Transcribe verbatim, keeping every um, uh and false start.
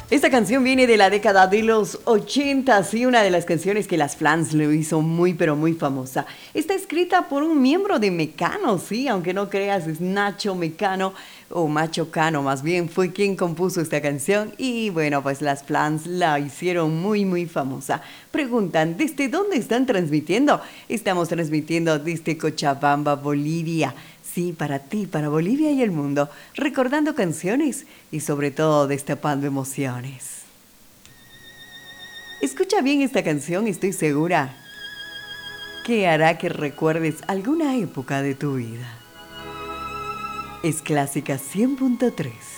Esta canción viene de la década de los ochenta, y una de las canciones que las Flans lo hizo muy pero muy famosa. Está escrita por un miembro de Mecano, sí, aunque no creas, es Nacho Mecano, o Macho Cano más bien, fue quien compuso esta canción y bueno, pues las Flans la hicieron muy muy famosa. Preguntan, ¿desde dónde están transmitiendo? Estamos transmitiendo desde Cochabamba, Bolivia. Sí, para ti, para Bolivia y el mundo, recordando canciones y sobre todo destapando emociones. Escucha bien esta canción, estoy segura que hará que recuerdes alguna época de tu vida. Es Clásica cien punto tres.